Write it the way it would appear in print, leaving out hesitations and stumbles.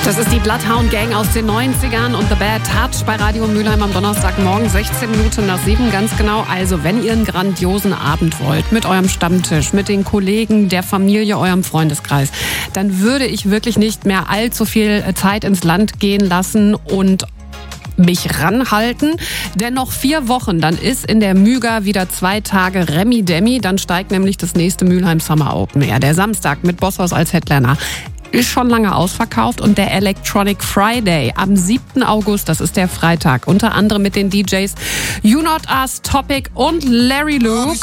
Das ist die Bloodhound Gang aus den 90ern und The Bad Touch bei Radio Mülheim am Donnerstagmorgen, 16 Minuten nach 7, ganz genau. Also, wenn ihr einen grandiosen Abend wollt, mit eurem Stammtisch, mit den Kollegen, der Familie, eurem Freundeskreis, dann würde ich wirklich nicht mehr allzu viel Zeit ins Land gehen lassen und mich ranhalten, denn noch 4 Wochen, dann ist in der Müga wieder 2 Tage Remi Demi, dann steigt nämlich das nächste Mülheim Summer Open Air. Der Samstag mit Bosshaus als Headliner ist schon lange ausverkauft und der Electronic Friday am 7. August, das ist der Freitag, unter anderem mit den DJs You Not Us, Topic und Larry Luke.